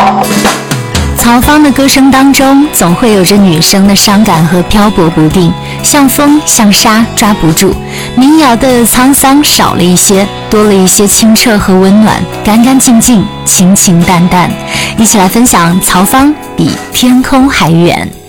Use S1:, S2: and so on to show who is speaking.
S1: 曹芳的歌声当中，总会有着女生的伤感和漂泊不定，像风像沙抓不住。民谣的沧桑少了一些，多了一些清澈和温暖，干干净净，清清淡淡。一起来分享曹芳比天空还远。